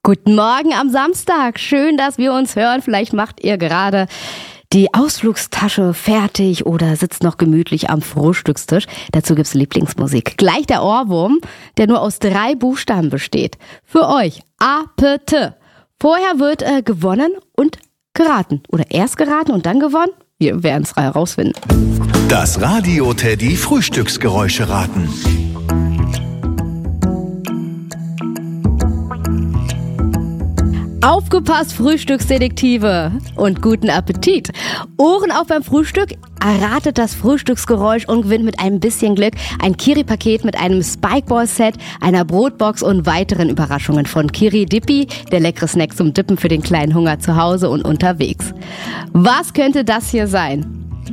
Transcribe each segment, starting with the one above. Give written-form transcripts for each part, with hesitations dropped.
Guten Morgen am Samstag. Schön, dass wir uns hören. Vielleicht macht ihr gerade die Ausflugstasche fertig oder sitzt noch gemütlich am Frühstückstisch. Dazu gibt's Lieblingsmusik. Gleich der Ohrwurm, der nur aus 3 Buchstaben besteht. Für euch A-P-T. Vorher wird gewonnen und geraten. Oder erst geraten und dann gewonnen. Wir werden es herausfinden. Das Radio Teddy Frühstücksgeräusche raten. Aufgepasst, Frühstücksdetektive, und guten Appetit. Ohren auf beim Frühstück, erratet das Frühstücksgeräusch und gewinnt mit ein bisschen Glück ein Kiri-Paket mit einem Spikeball-Set, einer Brotbox und weiteren Überraschungen von Kiri Dippi, der leckere Snack zum Dippen für den kleinen Hunger zu Hause und unterwegs. Was könnte das hier sein?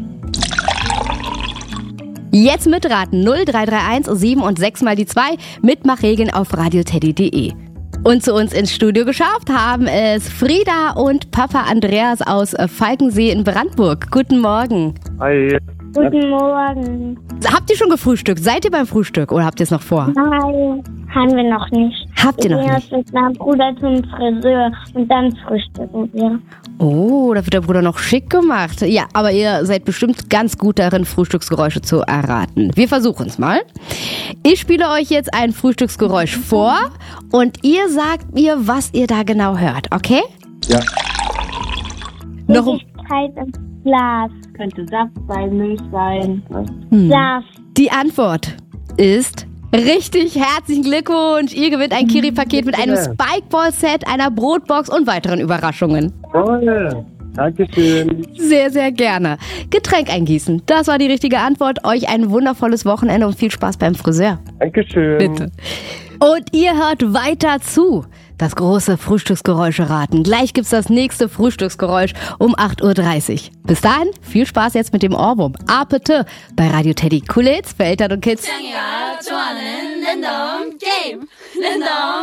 Jetzt mitraten 0331 7 und 6 mal die 2, Mitmachregeln auf radioteddy.de. Und zu uns ins Studio geschafft haben es Frieda und Papa Andreas aus Falkensee in Brandenburg. Guten Morgen. Hi. Guten Morgen. Habt ihr schon gefrühstückt? Seid ihr beim Frühstück oder habt ihr es noch vor? Nein, haben wir noch nicht. Habt ihr noch Wir nicht? gehen mit meinem Bruder zum Friseur und dann frühstücken wir. Oh, da wird der Bruder noch schick gemacht. Ja, aber ihr seid bestimmt ganz gut darin, Frühstücksgeräusche zu erraten. Wir versuchen es mal. Ich spiele euch jetzt ein Frühstücksgeräusch vor und ihr sagt mir, was ihr da genau hört, okay? Ja. Noch Flüssigkeit im Glas. Könnte Saft sein, Milch sein. Saft. Die Antwort ist richtig. Herzlichen Glückwunsch. Ihr gewinnt ein Kiri-Paket mit einem Spikeball-Set, einer Brotbox und weiteren Überraschungen. Toll. Dankeschön. Sehr, sehr gerne. Getränk eingießen. Das war die richtige Antwort. Euch ein wundervolles Wochenende und viel Spaß beim Friseur. Dankeschön. Bitte. Und ihr hört weiter zu. Das große Frühstücksgeräusche raten. Gleich gibt's das nächste Frühstücksgeräusch um 8.30 Uhr. Bis dahin, viel Spaß jetzt mit dem Ohrwurm. Apete bei Radio Teddy. Coole Hits für Eltern und Kids.